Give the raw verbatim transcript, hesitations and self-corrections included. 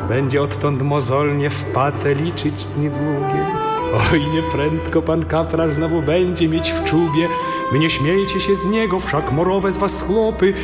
będzie odtąd mozolnie w pace liczyć dni długie. Oj, nieprędko pan kapral znowu będzie mieć w czubie. Wy nie śmiejcie się z niego, wszak morowe z was chłopy